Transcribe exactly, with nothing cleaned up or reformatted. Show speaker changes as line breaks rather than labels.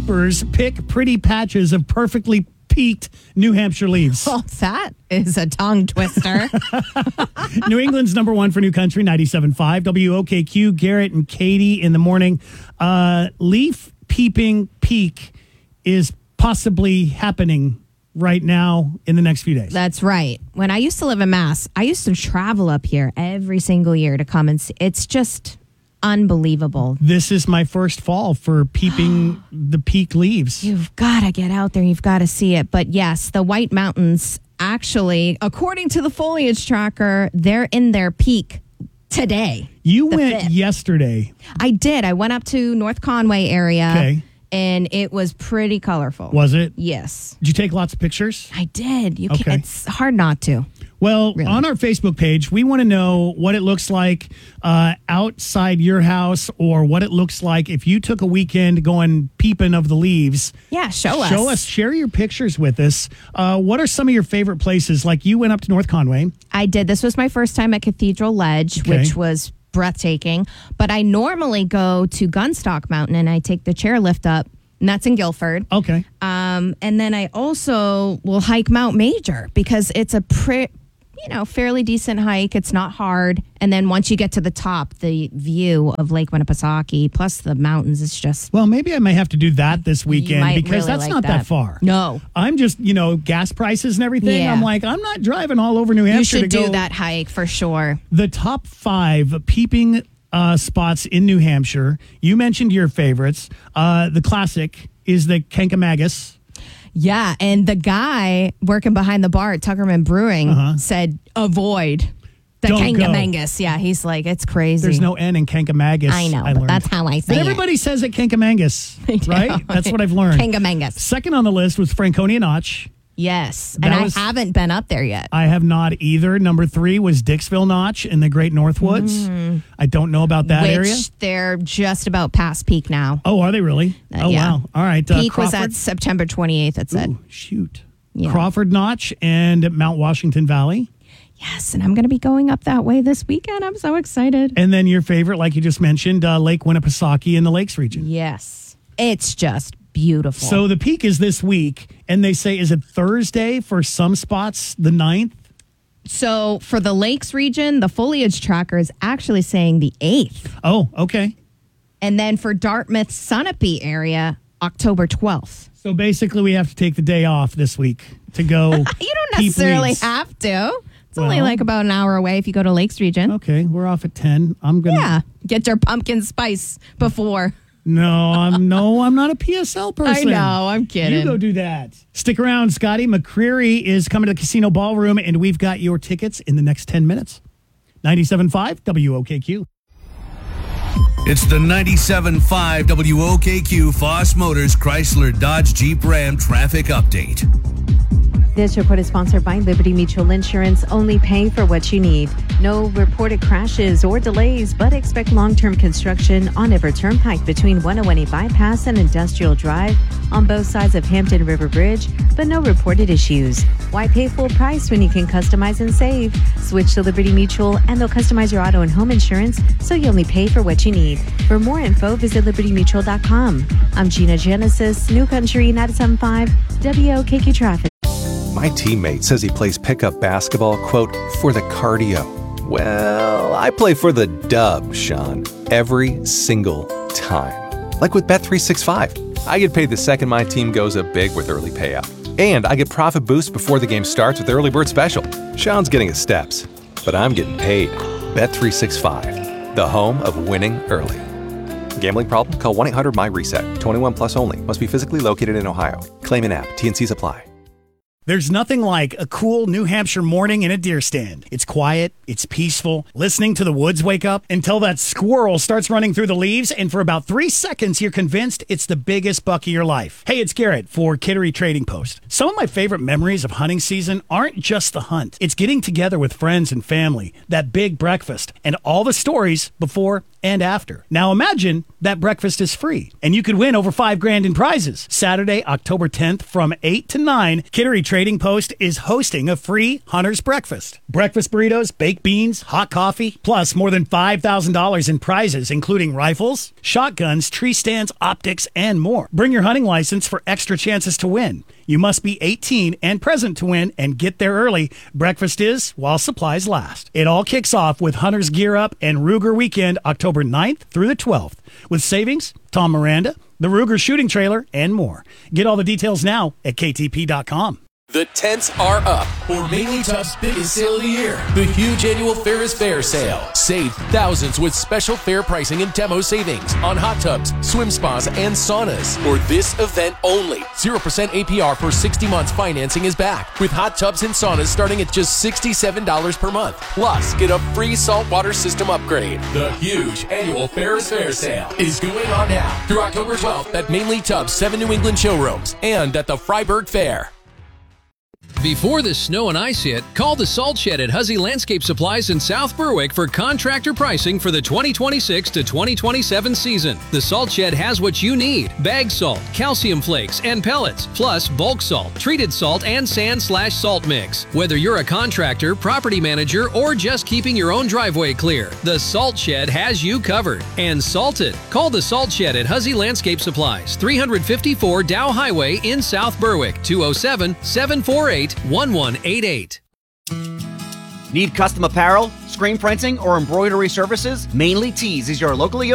peepers pick pretty patches of perfectly peaked New Hampshire leaves.
Well, that is a tongue twister.
New England's number one for New Country, ninety-seven point five. W O K Q, Garrett and Katie in the morning. Uh, leaf peeping peak is possibly happening right now in the next few days.
That's right. When I used to live in Mass, I used to travel up here every single year to come and see. It's just unbelievable.
This is my first fall for peeping the peak leaves.
You've got to get out there. You've got to see it. But yes, the White Mountains, actually, according to the foliage tracker, they're in their peak today.
You went
fifth.
yesterday.
I did. I went up to North Conway area.
Okay.
And it was pretty colorful.
Was it?
Yes.
Did you take lots of pictures?
I did. You
Okay.
can, it's hard not to.
Well,
Really?
on our Facebook page, we want to know what it looks like uh, outside your house, or what it looks like if you took a weekend going peeping of the leaves.
Yeah, show us.
Show us. Share your pictures with us. Uh, what are some of your favorite places? Like you went up to North Conway.
I did. This was my first time at Cathedral Ledge,
Okay.
which was breathtaking. But I normally go to Gunstock Mountain and I take the chairlift up, and that's in Guilford.
Okay.
Um, and then I also will hike Mount Major because it's a pretty, you know, fairly decent hike. It's not hard. And then once you get to the top, the view of Lake Winnipesaukee plus the mountains is just.
Well, maybe I may have to do that this weekend
might
because
really
that's
like
not that.
that.
far.
No.
I'm just, you know, gas prices and everything.
Yeah.
I'm like, I'm not driving all over New Hampshire
You should
to go.
do that hike for sure.
The top five peeping uh, spots in New Hampshire. You mentioned your favorites. Uh, the classic is the Kankamagus.
Yeah, and the guy working behind the bar at Tuckerman Brewing
Uh-huh.
said, avoid the
Don't go.
Kangamangus. Yeah, he's like, it's crazy.
There's no N in Kankamagus.
I know,
I
but
learned.
that's how I say
But
it.
everybody says it Kankamagus, right? That's what I've learned.
Kangamangus.
Second on the list was Franconia Notch.
Yes,
That
and
was-
I haven't been up there yet.
I have not either. Number three was Dixville Notch in the Great Northwoods. I don't know about that
which
area.
they're just about past peak now.
Oh, are they really?
Uh,
oh,
yeah.
wow. All right. Uh,
Peak was
Crawford.
at September twenty-eighth, it said.
Ooh, shoot.
Yeah.
Crawford Notch and Mount Washington Valley.
Yes, and I'm going to be going up that way this weekend. I'm so excited.
And then your favorite, like you just mentioned, uh, Lake Winnipesaukee in the Lakes region.
Yes, it's just beautiful.
So the peak is this week, and they say, is it Thursday for some spots, the ninth?
So for the Lakes region, the foliage tracker is actually saying the eighth.
Oh, okay.
And then for Dartmouth, Sunapee area, October twelfth.
So basically we have to take the day off this week to go.
You don't
peep
necessarily
leaves.
have to. It's only
Well.
like about an hour away if you go to Lakes region.
Okay, we're off at ten. I'm going to.
Yeah. Get your pumpkin spice before.
No, I'm no, I'm not a P S L person.
I know, I'm kidding.
You go do that. Stick around, Scotty. McCreary is coming to the Casino Ballroom, and we've got your tickets in the next ten minutes. ninety-seven point five W O K Q.
It's the ninety-seven point five W O K Q Foss Motors Chrysler Dodge Jeep Ram traffic update.
This report is sponsored by Liberty Mutual Insurance. Only pay for what you need. No reported crashes or delays, but expect long-term construction on Ever Turnpike between one oh one A Bypass and Industrial Drive on both sides of Hampton River Bridge, but no reported issues. Why pay full price when you can customize and save? Switch to Liberty Mutual and they'll customize your auto and home insurance so you only pay for what you need. For more info, visit liberty mutual dot com. I'm Gina Genesis, New Country ninety-seven point five W O K Q Traffic.
My teammate says he plays pickup basketball, quote, for the cardio. Well, I play for the dub, Sean, every single time. Like with Bet three sixty-five. I get paid the second my team goes up big with early payout. And I get profit boost before the game starts with Early Bird Special. Sean's getting his steps, but I'm getting paid. Bet three sixty-five, the home of winning early. Gambling problem? Call one eight hundred M Y reset. twenty-one plus only. Must be physically located in Ohio. Claim an app. T and Cs apply.
There's nothing like a cool New Hampshire morning in a deer stand. It's quiet, it's peaceful, listening to the woods wake up until that squirrel starts running through the leaves, and for about three seconds, you're convinced it's the biggest buck of your life. Hey, it's Garrett for Kittery Trading Post. Some of my favorite memories of hunting season aren't just the hunt. It's getting together with friends and family, that big breakfast, and all the stories before and after. Now imagine that breakfast is free, and you could win over five grand in prizes. Saturday, October tenth from eight to nine, Kittery Trading Post is hosting a free Hunter's Breakfast. Breakfast burritos, baked beans, hot coffee, plus more than five thousand dollars in prizes, including rifles, shotguns, tree stands, optics, and more. Bring your hunting license for extra chances to win. You must be eighteen and present to win, and get there early. Breakfast is while supplies last. It all kicks off with Hunter's Gear Up and Ruger Weekend, October ninth through the twelfth. With savings, Tom Miranda, the Ruger shooting trailer, and more. Get all the details now at K T P dot com.
The tents are up for Mainly Tub's biggest sale of the year, the huge annual Ferris Fair sale. Save thousands with special fair pricing and demo savings on hot tubs, swim spas, and saunas. For this event only, zero percent A P R for sixty months financing is back, with hot tubs and saunas starting at just sixty-seven dollars per month. Plus, get a free saltwater system upgrade. The huge annual Ferris Fair sale is going on now through October twelfth at Mainly Tub's seven New England showrooms and at the Freiburg Fair.
Before the snow and ice hit, call the Salt Shed at Huzzy Landscape Supplies in South Berwick for contractor pricing for the twenty twenty-six to twenty twenty-seven season. The Salt Shed has what you need: bag salt, calcium flakes, and pellets, plus bulk salt, treated salt, and sand slash salt mix. Whether you're a contractor, property manager, or just keeping your own driveway clear, the Salt Shed has you covered. And salted. Call the Salt Shed at Huzzy Landscape Supplies, three fifty-four Dow Highway in South Berwick, two oh seven, seven four eight, one one eight eight.
Need custom apparel, screen printing, or embroidery services? Mainly Tees is your locally